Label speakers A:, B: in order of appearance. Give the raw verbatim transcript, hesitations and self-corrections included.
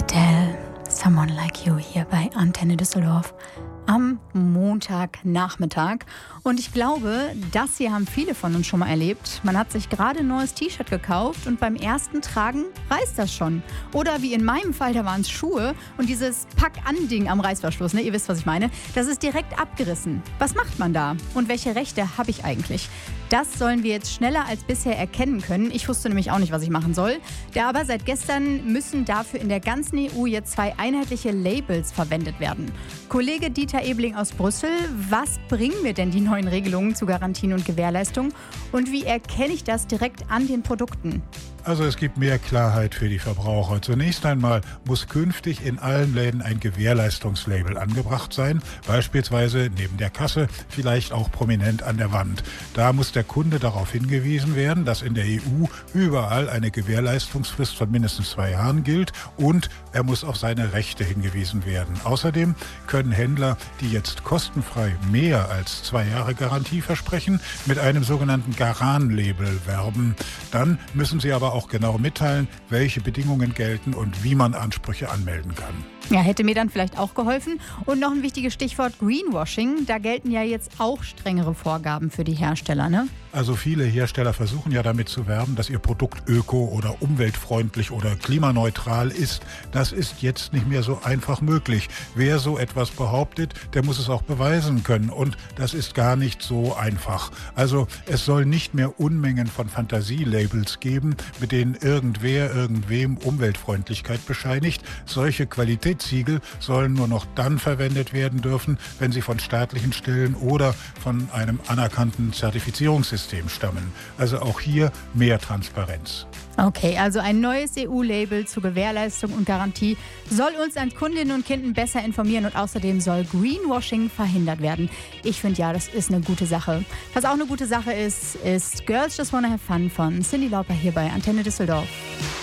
A: Adele, Someone Like You hier bei Antenne Düsseldorf am Montagnachmittag. Und ich glaube, das hier haben viele von uns schon mal erlebt. Man hat sich gerade ein neues T-Shirt gekauft und beim ersten Tragen reißt das schon. Oder wie in meinem Fall, da waren es Schuhe und dieses Pack-an-Ding am Reißverschluss, ne? Ihr wisst, was ich meine. Das ist direkt abgerissen. Was macht man da? Und welche Rechte habe ich eigentlich? Das sollen wir jetzt schneller als bisher erkennen können. Ich wusste nämlich auch nicht, was ich machen soll. Ja, aber seit gestern müssen dafür in der ganzen E U jetzt zwei einheitliche Labels verwendet werden. Kollege Dieter Ebling aus Brüssel, was bringen mir denn die neuen Regelungen zu Garantien und Gewährleistung? Und wie erkenne ich das direkt an den Produkten?
B: Also es gibt mehr Klarheit für die Verbraucher. Zunächst einmal muss künftig in allen Läden ein Gewährleistungslabel angebracht sein, beispielsweise neben der Kasse, vielleicht auch prominent an der Wand. Da muss der Kunde darauf hingewiesen werden, dass in der E U überall eine Gewährleistungsfrist von mindestens zwei Jahren gilt und er muss auf seine Rechte hingewiesen werden. Außerdem können Händler, die jetzt kostenfrei mehr als zwei Jahre Garantie versprechen, mit einem sogenannten Garan-Label werben. Dann müssen sie aber auch genau mitteilen, welche Bedingungen gelten und wie man Ansprüche anmelden kann.
A: Ja, hätte mir dann vielleicht auch geholfen. Und noch ein wichtiges Stichwort Greenwashing. Da gelten ja jetzt auch strengere Vorgaben für die Hersteller, ne?
B: Also viele Hersteller versuchen ja damit zu werben, dass ihr Produkt öko- oder umweltfreundlich oder klimaneutral ist. Das ist jetzt nicht mehr so einfach möglich. Wer so etwas behauptet, der muss es auch beweisen können. Und das ist gar nicht so einfach. Also es soll nicht mehr Unmengen von Fantasielabels geben, mit denen irgendwer irgendwem Umweltfreundlichkeit bescheinigt. Solche Qualitätssiegel sollen nur noch dann verwendet werden dürfen, wenn sie von staatlichen Stellen oder von einem anerkannten Zertifizierungssystem stammen. Also auch hier mehr Transparenz.
A: Okay, also ein neues E U-Label zur Gewährleistung und Garantie soll uns als Kundinnen und Kunden besser informieren und außerdem soll Greenwashing verhindert werden. Ich finde ja, das ist eine gute Sache. Was auch eine gute Sache ist, ist Girls Just Wanna Have Fun von Cyndi Lauper hier bei Antenne Düsseldorf.